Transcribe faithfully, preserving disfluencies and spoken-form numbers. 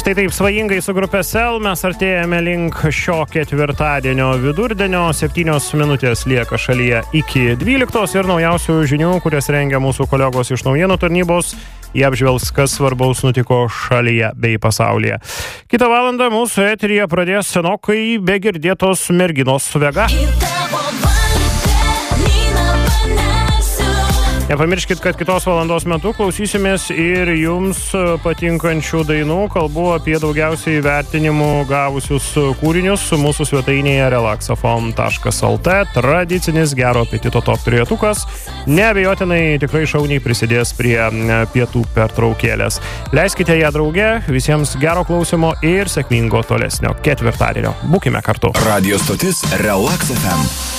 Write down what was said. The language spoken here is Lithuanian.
Štai taip, svajingai su grupė Sel mes artėjame link šio ketvirtadienio vidurdienio. Septynios minutės lieka šalyje iki dvyliktos ir naujausių žinių, kurias rengia mūsų kolegos iš naujienų tarnybos. Jie apžvelgs, kas svarbaus nutiko šalyje bei pasaulyje. Kitą valandą mūsų eteryje pradės senokai be girdėtos merginos Vega. Nepamirškit, kad kitos valandos metu klausysimės ir jums patinkančių dainų. Kalbu apie daugiausiai vertinimų gavusius kūrinius mūsų svetainėje relaxafon taškas lt. Tradicinis gero apetito top trejetukas neabejotinai tikrai šauniai prisidės prie pietų pertraukėlės. Leiskite ją drauge, visiems gero klausimo ir sėkmingo tolesnio ketvirtadienio. Būkime kartu. Radio stotis Relax F M.